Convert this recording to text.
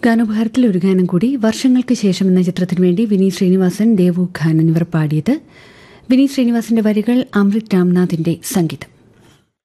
ഗാനോപഹാരത്തിൽ ഒരു ഗാനം കൂടി. വർഷങ്ങൾക്ക് ശേഷം എന്ന ചിത്രത്തിനു വേണ്ടി വിനീത് ശ്രീനിവാസൻ, ദേവു ഖാൻ എന്നിവർ പാടിയത്. വിനീത് ശ്രീനിവാസന്റെ വരികൾ, അമൃത് രാംനാഥിന്റെ സംഗീതം.